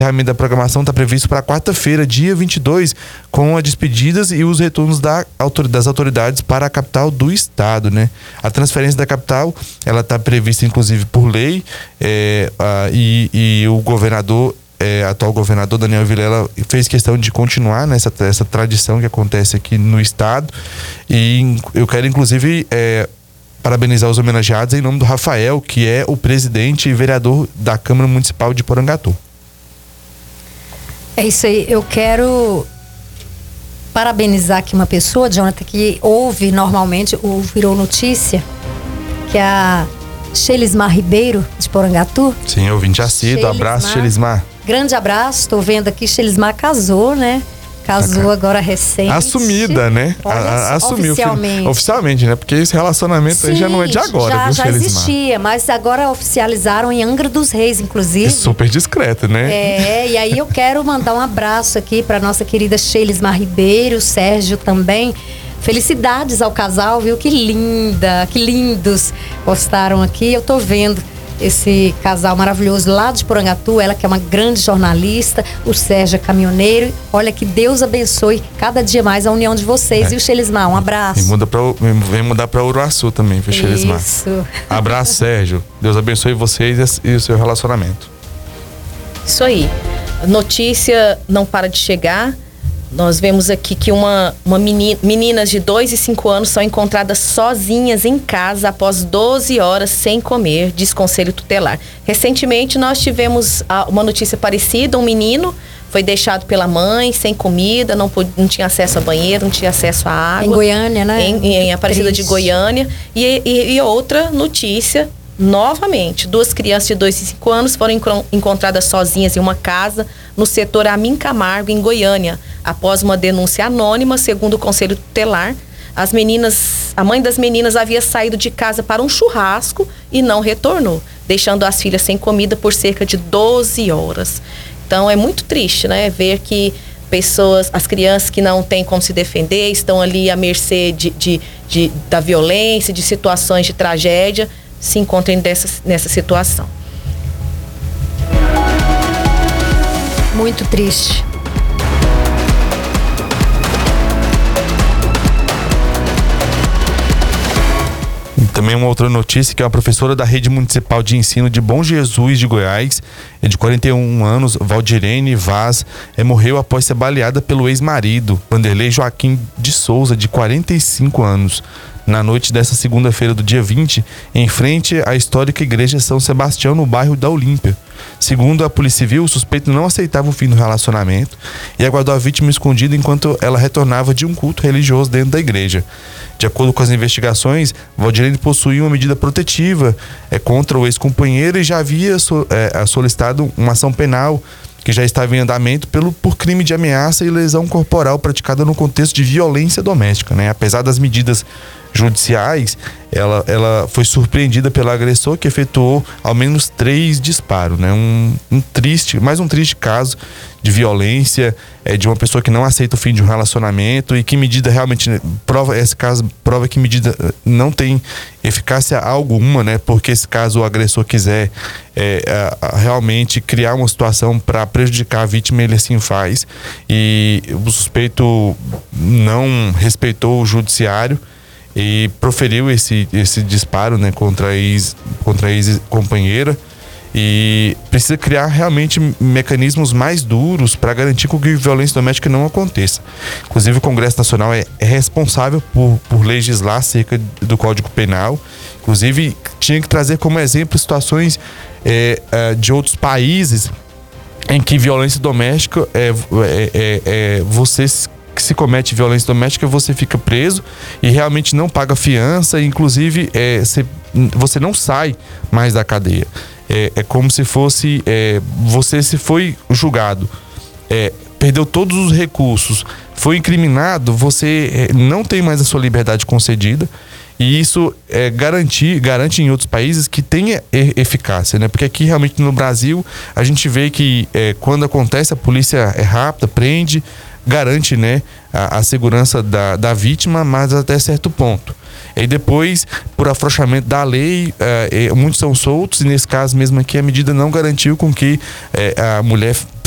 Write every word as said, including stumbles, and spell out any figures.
encerramento da programação está previsto para quarta-feira, dia vinte e dois, com as despedidas e os retornos da, das autoridades para a capital do estado, né? A transferência da capital, ela está prevista inclusive por lei, é, a, e, e o governador, é, atual governador Daniel Vilela, fez questão de continuar nessa essa tradição que acontece aqui no estado. E eu quero inclusive é, parabenizar os homenageados em nome do Rafael, que é o presidente e vereador da Câmara Municipal de Porangatu. É isso aí, eu quero parabenizar aqui uma pessoa, Jonathan, que ouve normalmente, ou virou notícia, que é a Shelismar Ribeiro, de Porangatu. Sim, ouvinte assíduo, abraço, Shelismar. Grande abraço, estou vendo aqui, Shelismar casou, né? Casou agora recente. Assumida, né? Olha, a, assumiu. Oficialmente. Oficialmente, né? Porque esse relacionamento Sim, aí já não é de agora, já, viu, já existia, mas agora oficializaram em Angra dos Reis, inclusive. É super discreto, né? É, e aí eu quero mandar um abraço aqui para nossa querida Shelismar Ribeiro, Sérgio também. Felicidades ao casal, viu? Que linda, que lindos postaram aqui. Eu tô vendo esse casal maravilhoso lá de Porangatu, ela que é uma grande jornalista, o Sérgio é caminhoneiro. Olha, que Deus abençoe cada dia mais a união de vocês, é. Viu, Shelismar? Um abraço. E muda pra, vem mudar para Uruaçu também, viu, Shelismar? Isso. Abraço, Sérgio. Deus abençoe vocês e o seu relacionamento. Isso aí. A notícia não para de chegar. Nós vemos aqui que uma, uma menina, meninas de dois e cinco anos são encontradas sozinhas em casa após doze horas sem comer, diz Conselho Tutelar. Recentemente nós tivemos uma notícia parecida, um menino foi deixado pela mãe sem comida, não, pôde, não tinha acesso a banheiro, não tinha acesso a água. Em Goiânia, né? Em, em Aparecida de Goiânia. E, e, e outra notícia, novamente, duas crianças de dois e cinco anos foram encontradas sozinhas em uma casa no setor Amin Camargo, em Goiânia, após uma denúncia anônima. Segundo o Conselho Tutelar, as meninas, a mãe das meninas havia saído de casa para um churrasco e não retornou, deixando as filhas sem comida por cerca de doze horas. Então é muito triste, né, ver que pessoas, as crianças que não têm como se defender, estão ali à mercê de, de, de, da violência, de situações de tragédia, se encontrem dessa, nessa situação. Muito triste. Também uma outra notícia, que é uma professora da Rede Municipal de Ensino de Bom Jesus de Goiás, é de quarenta e um anos, Valdirene Vaz, é, morreu após ser baleada pelo ex-marido, Vanderlei Joaquim de Souza, de quarenta e cinco anos, na noite dessa segunda-feira do dia vinte, em frente à histórica igreja São Sebastião, no bairro da Olímpia. Segundo a Polícia Civil, o suspeito não aceitava o fim do relacionamento e aguardou a vítima escondida enquanto ela retornava de um culto religioso dentro da igreja. De acordo com as investigações, Valdirene possuía uma medida protetiva é, contra o ex-companheiro e já havia so, é, solicitado uma ação penal que já estava em andamento pelo, por crime de ameaça e lesão corporal praticada no contexto de violência doméstica, né? Apesar das medidas judiciais, ela, ela foi surpreendida pelo agressor, que efetuou ao menos três disparos, né? Um, um triste, mais um triste caso de violência, é, de uma pessoa que não aceita o fim de um relacionamento e que medida realmente, né, prova, esse caso prova que medida não tem eficácia alguma, né? Porque se caso o agressor quiser é, a, a, realmente criar uma situação para prejudicar a vítima, ele assim faz. E o suspeito não respeitou o judiciário e proferiu esse, esse disparo, né, contra a ex, contra a ex-companheira, e precisa criar realmente mecanismos mais duros para garantir que a violência doméstica não aconteça. Inclusive o Congresso Nacional é, é responsável por, por legislar acerca do Código Penal. Inclusive tinha que trazer como exemplo situações é, é, de outros países em que violência doméstica é, é, é, é você que se comete violência doméstica, você fica preso e realmente não paga fiança, inclusive é, você, você não sai mais da cadeia. É, é como se fosse, é, você se foi julgado, é, perdeu todos os recursos, foi incriminado, você é, não tem mais a sua liberdade concedida. E isso é, garantir, garante em outros países que tenha eficácia, né? Porque aqui realmente no Brasil a gente vê que é, quando acontece, a polícia é rápida, prende, garante, né, a, a segurança da, da vítima, mas até certo ponto. E depois, por afrouxamento da lei, é, muitos são soltos, e nesse caso mesmo aqui a medida não garantiu com que é, a mulher